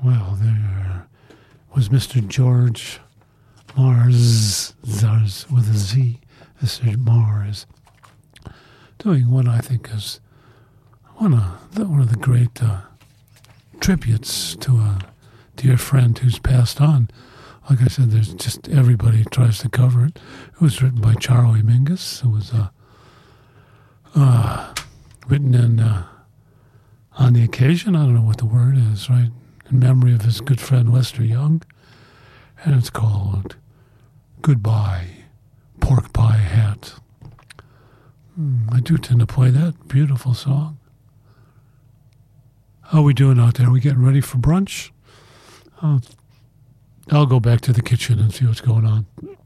Well, there was Mr. George Mars, with a Z, Mr. Mars, doing what I think is one of the great tributes to a dear friend who's passed on. Like I said, there's just everybody tries to cover it. It was written by Charlie Mingus. It was written on the occasion, I don't know what the word is, right? In memory of his good friend Lester Young. And it's called Goodbye, Pork Pie Hat. I do tend to play that beautiful song. How are we doing out there? Are we getting ready for brunch? I'll go back to the kitchen and see what's going on.